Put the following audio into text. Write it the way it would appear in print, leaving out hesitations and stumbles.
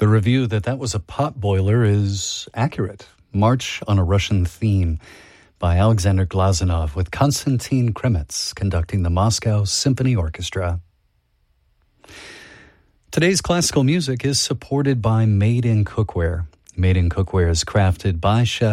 The review that was a pot boiler is accurate. March on a Russian Theme by Alexander Glazunov with Konstantin Kremetz conducting the Moscow Symphony Orchestra. Today's classical music is supported by Made in Cookware. Made in Cookware is crafted by chefs